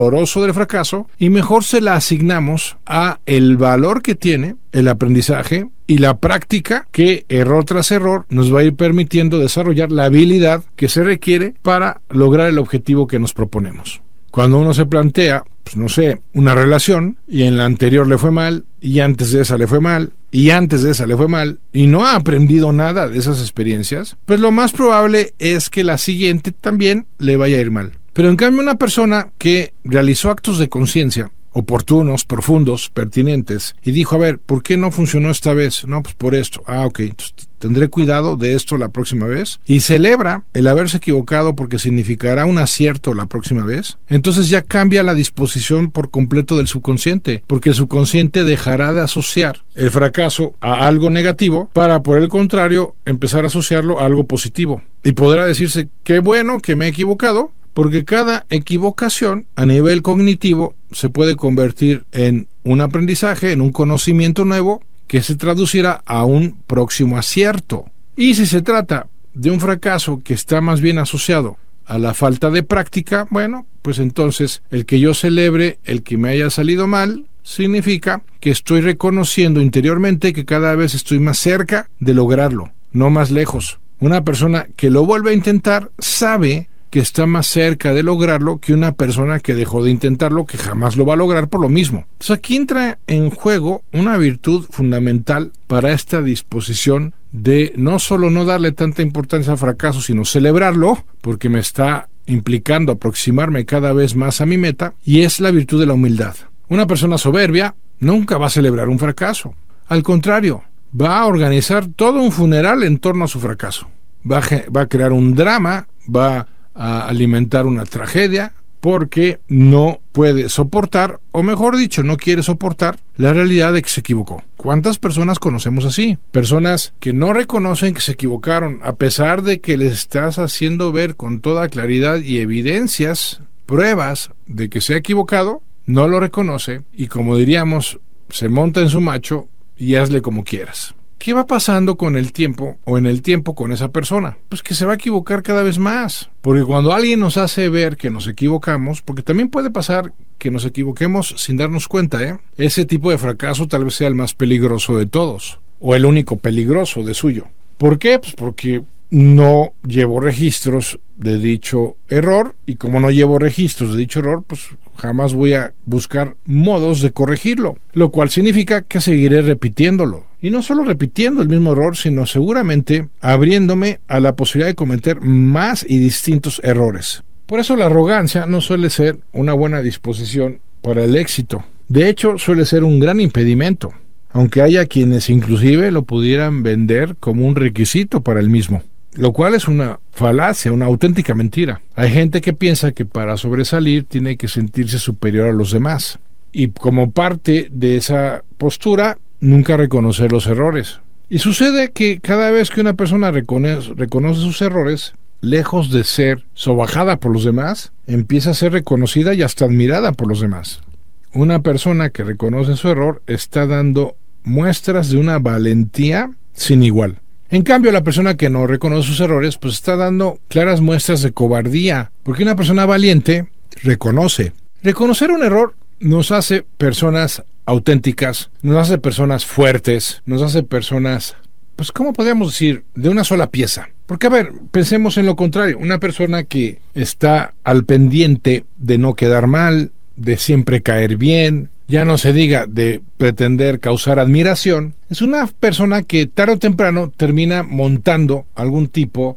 doloroso del fracaso y mejor se la asignamos a el valor que tiene el aprendizaje y la práctica que error tras error nos va a ir permitiendo desarrollar la habilidad que se requiere para lograr el objetivo que nos proponemos. Cuando uno se plantea, pues no sé, una relación y en la anterior le fue mal y antes de esa le fue mal y antes de esa le fue mal y no ha aprendido nada de esas experiencias, pues lo más probable es que la siguiente también le vaya a ir mal. Pero en cambio una persona que realizó actos de conciencia oportunos, profundos, pertinentes, y dijo, a ver, ¿por qué no funcionó esta vez? No, pues por esto. Ok, entonces tendré cuidado de esto la próxima vez, y celebra el haberse equivocado porque significará un acierto la próxima vez. Entonces ya cambia la disposición por completo del subconsciente, porque el subconsciente dejará de asociar el fracaso a algo negativo para, por el contrario, empezar a asociarlo a algo positivo. Y podrá decirse, qué bueno que me he equivocado, porque cada equivocación a nivel cognitivo se puede convertir en un aprendizaje, en un conocimiento nuevo que se traducirá a un próximo acierto. Y si se trata de un fracaso que está más bien asociado a la falta de práctica, bueno, pues entonces el que yo celebre el que me haya salido mal significa que estoy reconociendo interiormente que cada vez estoy más cerca de lograrlo, no más lejos. Una persona que lo vuelve a intentar sabe que está más cerca de lograrlo que una persona que dejó de intentarlo, que jamás lo va a lograr por lo mismo. Entonces aquí entra en juego una virtud fundamental para esta disposición de no solo no darle tanta importancia al fracaso, sino celebrarlo, porque me está implicando aproximarme cada vez más a mi meta, y es la virtud de la humildad. Una persona soberbia nunca va a celebrar un fracaso. Al contrario, va a organizar todo un funeral en torno a su fracaso. Va a crear un drama, va a alimentar una tragedia, porque no puede soportar, o mejor dicho, no quiere soportar la realidad de que se equivocó. ¿Cuántas personas conocemos así? Personas que no reconocen que se equivocaron, a pesar de que les estás haciendo ver con toda claridad y evidencias, pruebas de que se ha equivocado, no lo reconoce y, como diríamos, se monta en su macho y hazle como quieras. ¿Qué va pasando con el tiempo o en el tiempo con esa persona? Pues que se va a equivocar cada vez más. Porque cuando alguien nos hace ver que nos equivocamos, porque también puede pasar que nos equivoquemos sin darnos cuenta, ese tipo de fracaso tal vez sea el más peligroso de todos, o el único peligroso de suyo. ¿Por qué? Pues porque no llevo registros de dicho error, y como no llevo registros de dicho error, pues jamás voy a buscar modos de corregirlo, lo cual significa que seguiré repitiéndolo. Y no solo repitiendo el mismo error, sino seguramente abriéndome a la posibilidad de cometer más y distintos errores. Por eso la arrogancia no suele ser una buena disposición para el éxito. De hecho, suele ser un gran impedimento, aunque haya quienes inclusive lo pudieran vender como un requisito para el mismo, lo cual es una falacia, una auténtica mentira. Hay gente que piensa que para sobresalir tiene que sentirse superior a los demás, y como parte de esa postura, nunca reconocer los errores. Y sucede que cada vez que una persona reconoce sus errores, lejos de ser sobajada por los demás, empieza a ser reconocida y hasta admirada por los demás. Una persona que reconoce su error está dando muestras de una valentía sin igual. En cambio, la persona que no reconoce sus errores, pues está dando claras muestras de cobardía, porque una persona valiente reconoce. Reconocer un error nos hace personas auténticas, nos hace personas fuertes, nos hace personas, pues, ¿cómo podríamos decir? De una sola pieza. Porque, a ver, pensemos en lo contrario. Una persona que está al pendiente de no quedar mal, de siempre caer bien, ya no se diga de pretender causar admiración, es una persona que tarde o temprano termina montando algún tipo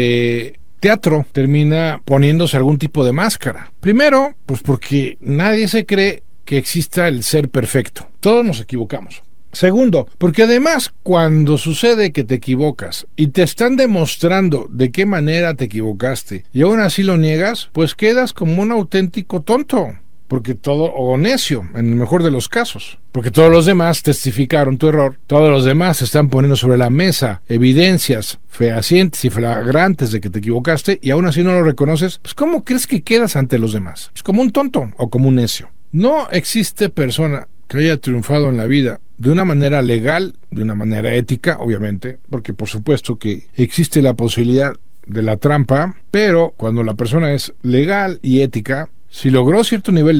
de teatro, termina poniéndose algún tipo de máscara. Primero, pues porque nadie se cree que exista el ser perfecto. Todos nos equivocamos. Segundo, porque además cuando sucede que te equivocas y te están demostrando de qué manera te equivocaste y aún así lo niegas, pues quedas como un auténtico tonto. Porque o necio, en el mejor de los casos. Porque todos los demás testificaron tu error, todos los demás están poniendo sobre la mesa evidencias fehacientes y flagrantes de que te equivocaste y aún así no lo reconoces, pues ¿cómo crees que quedas ante los demás? Pues como un tonto o como un necio. No existe persona que haya triunfado en la vida de una manera legal, de una manera ética, obviamente, porque por supuesto que existe la posibilidad de la trampa, pero cuando la persona es legal y ética, Si logró cierto nivel